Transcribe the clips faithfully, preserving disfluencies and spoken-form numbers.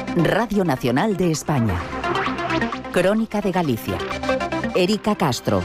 Radio Nacional de España. Crónica de Galicia. Érica Castro.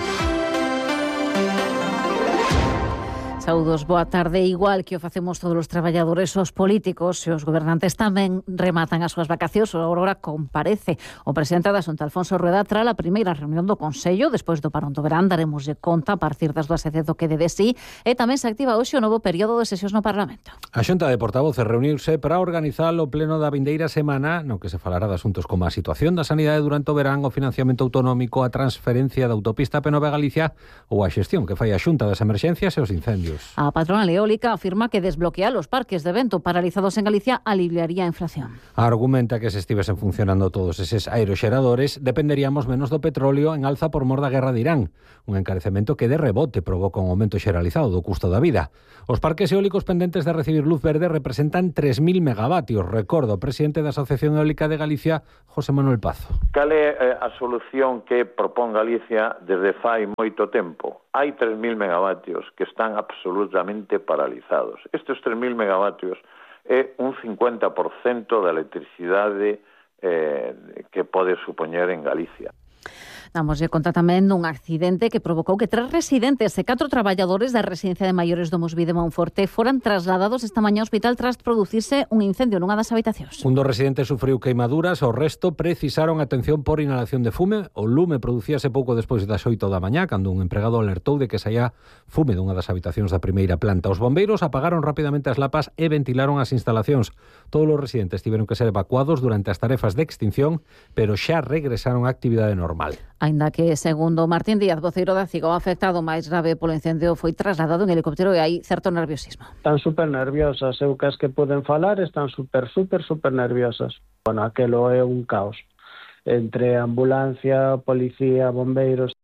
Saúdos, boa tarde. Igual que o facemos todos os traballadores, os políticos e os gobernantes tamén rematan as súas vacacións. Agora comparece o presidente da Xunta, Alfonso Rueda, tras a primeira reunión do Consello despois do parón do verán. Daremos de conta a partir das dúas e dez do que dede sí, e tamén se activa hoxe o novo período de sesións no Parlamento. A Xunta de Portavoces reuniuse para organizar o pleno da vindeira semana, no que se falará de asuntos como a situación da sanidade durante o verán, o financiamento autonómico, a transferencia da autopista P N V a Galicia ou a xestión que fai a Xunta das emerxencias e os incendios. A patronal eólica afirma que desbloquear os parques de vento paralizados en Galicia aliviaría a inflación. Argumenta que se estivesen funcionando todos eses aeroxeradores dependeríamos menos do petróleo en alza por mor da guerra de Irán, un encarecemento que de rebote provoca un aumento xeralizado do custo da vida. Os parques eólicos pendentes de recibir luz verde representan tres mil megavatios, recorda o presidente da Asociación Eólica de Galicia, José Manuel Pazo. Cal é a solución que propón Galicia desde fai moito tempo? Hai tres mil megavatios que están absolutamente paralizados. Estes tres mil megavatios é un cincuenta por cento da electricidade eh, que pode supoñer en Galicia. Damos de conta tamén dun accidente que provocou que tres residentes e catro traballadores da residencia de maiores do Mosví de Monforte foran trasladados esta mañá ao hospital tras producirse un incendio nunha das habitacións. Un dos residentes sufriu queimaduras, o resto precisaron atención por inhalación de fume. O lume producíase pouco despois das oito da mañá, cando un empregado alertou de que saía fume dunha das habitacións da primeira planta. Os bombeiros apagaron rapidamente as lapas e ventilaron as instalacións. Todos os residentes tiveron que ser evacuados durante as tarefas de extinción, pero xa regresaron á actividade normal. Ainda que, segundo Martín Díaz, voceiro da CIGA, o afectado máis grave polo incendio foi trasladado en helicóptero e hai certo nerviosismo. Están super nerviosas, eu cas que poden falar están super, super, super nerviosas. Bueno, aquelo é un caos entre ambulancia, policía, bombeiros.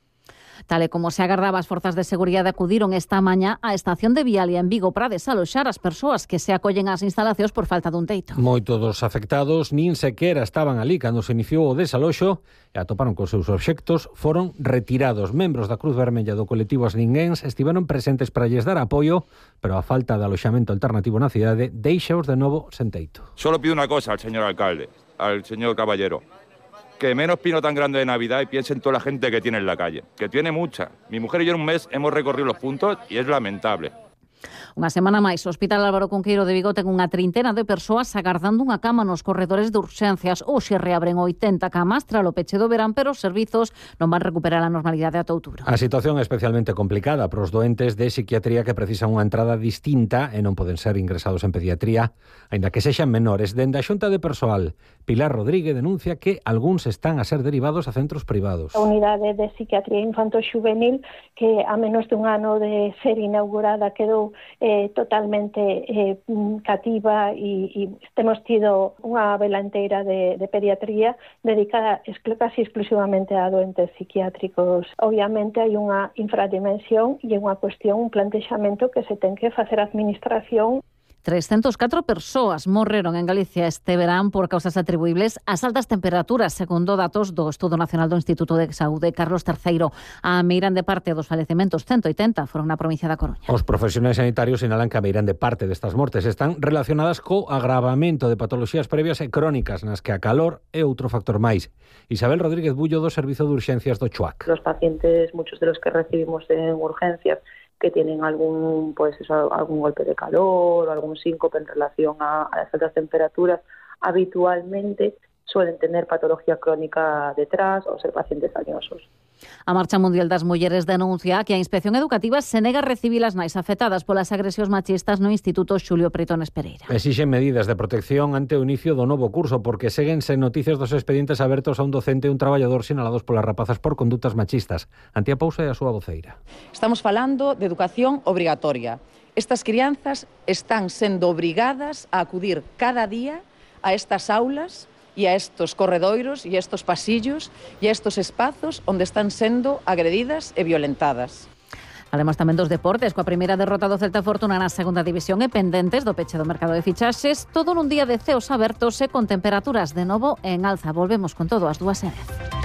Tal e como se agardaba, as forzas de seguridade acudiron esta mañá á estación de Vialia en Vigo para desaloxar as persoas que se acollen ás instalacións por falta dun teito. Moitos dos afectados nin sequera estaban ali cando se iniciou o desaloxo e atoparon cos seus obxectos, foron retirados. Membros da Cruz Vermella do colectivo As Ninguéns estiveron presentes para lles dar apoio, pero a falta de aloxamento alternativo na cidade deixaos de novo sen teito. Solo pido unha cosa al señor alcalde, al señor Caballero, que menos pino tan grande de Navidad y piensen toda la gente que tiene en la calle, que tiene mucha. Mi mujer y yo en un mes hemos recorrido los puntos y es lamentable. Unha semana máis, o Hospital Álvaro Cunqueiro de Vigo ten unha trintena de persoas agardando unha cama nos corredores de urxencias. Hoxe reabren oitenta camas tras o peche do verán, pero os servizos non van recuperar a normalidade ata outubro. A situación é especialmente complicada para os doentes de psiquiatría que precisan unha entrada distinta e non poden ser ingresados en pediatría, aínda que sexan menores. Dende a Xunta de Persoal, Pilar Rodríguez denuncia que algúns están a ser derivados a centros privados. A unidade de psiquiatría infanto-xuvenil, que a menos dun ano de ser inaugurada quedou Eh, totalmente eh, cativa e, e temos tido unha velanteira de, de pediatría dedicada casi exclusivamente a doentes psiquiátricos. Obviamente hai unha infradimensión e unha cuestión, un plantexamento que se ten que facer a administración. trescentas e catro persoas morreron en Galicia este verán por causas atribuibles ás altas temperaturas, segundo datos do Estudo Nacional do Instituto de Saúde Carlos terceiro. A meirande parte dos falecementos, ciento oitenta, foron na provincia da Coruña. Os profesionais sanitarios sinalan que a meirande parte destas mortes están relacionadas co agravamento de patoloxías previas e crónicas, nas que a calor é outro factor máis. Isabel Rodríguez Bullo, do Servizo de Urxencias do Chuac. Los pacientes, muchos de los que recibimos en urgencias, que tienen algún pues eso, algún golpe de calor o algún síncope en relación a, a las altas temperaturas, habitualmente suelen tener patología crónica detrás o ser pacientes añosos. A Marcha Mundial das Mulleres denuncia que a Inspección Educativa se nega a recibir as nais afectadas polas agresións machistas no Instituto Xulio Pretones Pereira. Exixen medidas de protección ante o inicio do novo curso porque seguen sen noticias dos expedientes abertos a un docente e un traballador sinalados polas rapazas por condutas machistas. Antía Pousa e a súa voceira. Estamos falando de educación obrigatoria. Estas crianzas están sendo obrigadas a acudir cada día a estas aulas e a estos corredoiros e a estos pasillos e a estos espazos onde están sendo agredidas e violentadas. Falemos tamén dos deportes, coa primeira derrota do Celta Fortuna na segunda división e pendentes do peche do mercado de fichaxes, todo nun día de ceos abertos e con temperaturas de novo en alza. Volvemos con todo ás dúas e dez.